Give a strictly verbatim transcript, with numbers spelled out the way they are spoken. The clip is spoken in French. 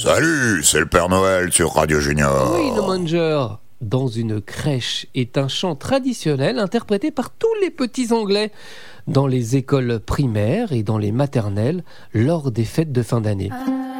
Salut, c'est le Père Noël sur Radio Junior. Oui, le Manger. Dans une crèche est un chant traditionnel interprété par tous les petits Anglais dans les écoles primaires et dans les maternelles lors des fêtes de fin d'année.